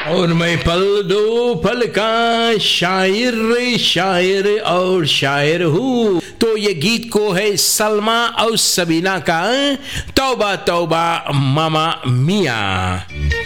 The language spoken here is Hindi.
और मैं पल दो पल का शायर और शायर हूँ। तो ये गीत को है सलमा और सबीना का तौबा तौबा मामा मिया।